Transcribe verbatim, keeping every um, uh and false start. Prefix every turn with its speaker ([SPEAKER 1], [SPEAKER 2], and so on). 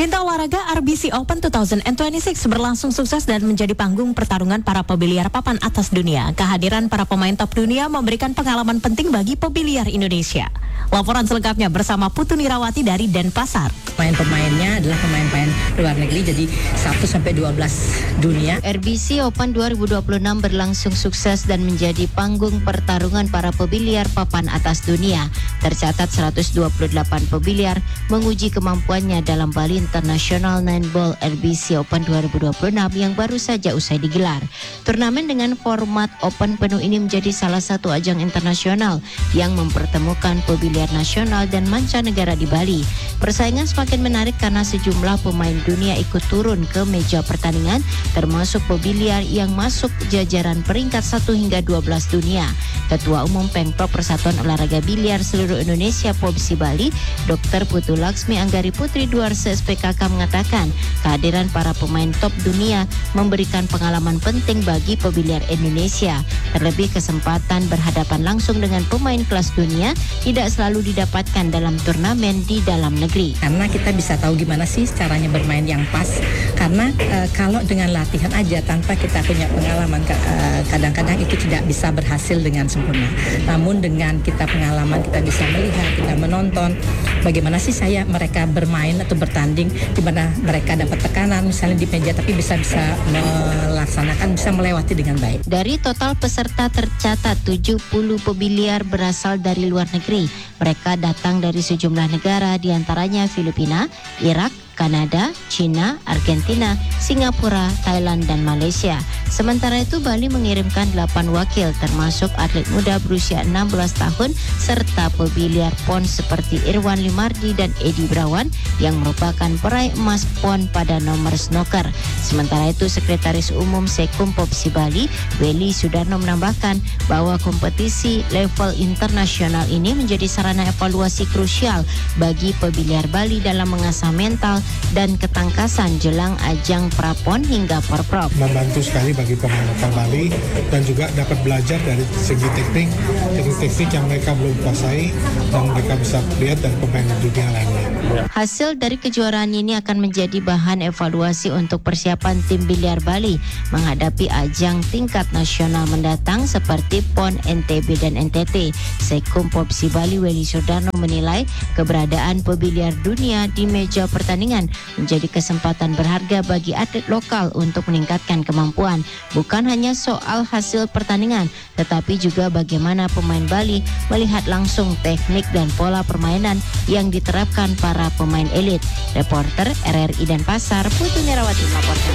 [SPEAKER 1] Pecinta olahraga R B C Open dua ribu dua puluh enam berlangsung sukses dan menjadi panggung pertarungan para pebiliar papan atas dunia. Kehadiran para pemain top dunia memberikan pengalaman penting bagi pebiliar Indonesia. Laporan selengkapnya bersama Putu Nirawati dari Denpasar.
[SPEAKER 2] Pemain-pemainnya adalah pemain-pemain luar negeri, jadi satu sampai dua belas dunia.
[SPEAKER 3] R B C Open dua ribu dua puluh enam berlangsung sukses dan menjadi panggung pertarungan para pebiliar papan atas dunia. Tercatat seratus dua puluh delapan pebiliar menguji kemampuannya dalam Bali International Nine Ball R B C Open dua ribu dua puluh enam yang baru saja usai digelar. Turnamen dengan format Open penuh ini menjadi salah satu ajang internasional yang mempertemukan pebiliar nasional dan mancanegara di Bali. Persaingan semakin menarik karena sejumlah pemain dunia ikut turun ke meja pertandingan, termasuk pebiliar yang masuk jajaran peringkat satu hingga dua belas dunia. Ketua Umum Pemprov Persatuan Olahraga Biliar Seluruh Indonesia Pobsi Bali, Doktor Putu Laksmi Anggari Putri Duarse S P K K mengatakan kehadiran para pemain top dunia memberikan pengalaman penting bagi pebiliar Indonesia. Terlebih kesempatan berhadapan langsung dengan pemain kelas dunia tidak selalu didapatkan dalam turnamen di dalam negeri.
[SPEAKER 2] Karena kita bisa tahu gimana sih caranya bermain yang pas. Karena e, kalau dengan latihan aja tanpa kita punya pengalaman, e, kadang-kadang itu tidak bisa berhasil dengan sempurna. Namun dengan kita pengalaman, kita bisa melihat, kita menonton bagaimana sih saya mereka bermain atau bertanding, di mana mereka dapat tekanan misalnya di meja, tapi bisa bisa melaksanakan, bisa melewati dengan baik.
[SPEAKER 3] Dari total peserta tercatat tujuh puluh pebiliar berasal dari luar negeri. Mereka datang dari sejumlah negara, diantaranya Filipina, Irak, Kanada, China, Argentina, Singapura, Thailand, dan Malaysia. Sementara itu Bali mengirimkan delapan wakil termasuk atlet muda berusia enam belas tahun serta pebiliar pon seperti Irwan Limardi dan Edi Brawan yang merupakan peraih emas pon pada nomor snooker. Sementara itu Sekretaris Umum Sekum Pobsi Bali, Welly Sudarno menambahkan bahwa kompetisi level internasional ini menjadi sarana evaluasi krusial bagi pebiliar Bali dalam mengasah mental dan ketangkasan jelang ajang prapon hingga porprov.
[SPEAKER 4] Membantu sekali bagi pemain lokal Bali dan juga dapat belajar dari segi teknik, teknik-teknik yang mereka belum kuasai dan mereka bisa lihat dari pemain dunia lainnya.
[SPEAKER 3] Hasil dari kejuaraan ini akan menjadi bahan evaluasi untuk persiapan tim biliar Bali menghadapi ajang tingkat nasional mendatang seperti PON N T B dan N T T. Sekum Pobsi Bali Welly Sudarno menilai keberadaan pebiliar dunia di meja pertandingan menjadi kesempatan berharga bagi atlet lokal untuk meningkatkan kemampuan. Bukan hanya soal hasil pertandingan, tetapi juga bagaimana pemain Bali melihat langsung teknik dan pola permainan yang diterapkan para pemain elit. Reporter R R I Denpasar, Putu Nirawati melaporkan.